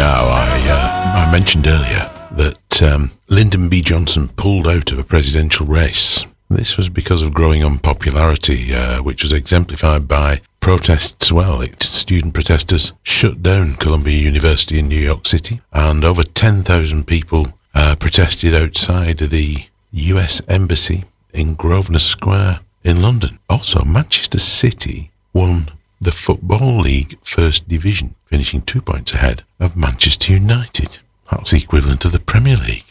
Now, I mentioned earlier that Lyndon B. Johnson pulled out of a presidential race. This was because of growing unpopularity, which was exemplified by protests. Well, student protesters shut down Columbia University in New York City, and over 10,000 people protested outside the US Embassy in Grosvenor Square in London. Also, Manchester City won the Football League First Division, finishing 2 points ahead of Manchester United. That was the equivalent of the Premier League.